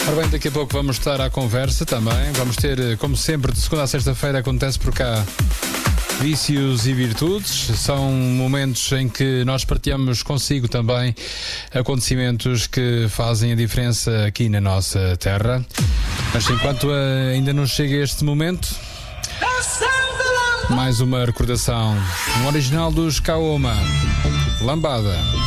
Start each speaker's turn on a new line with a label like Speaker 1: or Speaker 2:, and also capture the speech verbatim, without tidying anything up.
Speaker 1: Ora bem, daqui a pouco vamos estar à conversa também. Vamos ter, como sempre, de segunda a sexta-feira acontece por cá Vícios e Virtudes. São momentos em que nós partilhamos consigo também acontecimentos que fazem a diferença aqui na nossa terra. Mas enquanto ainda não chega este momento, mais uma recordação, um original dos Kaoma, Lambada.